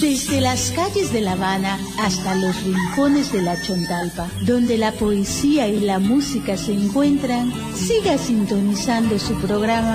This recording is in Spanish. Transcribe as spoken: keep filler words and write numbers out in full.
Desde las calles de La Habana hasta los rincones de la Chontalpa, donde la poesía y la música se encuentran, siga sintonizando su programa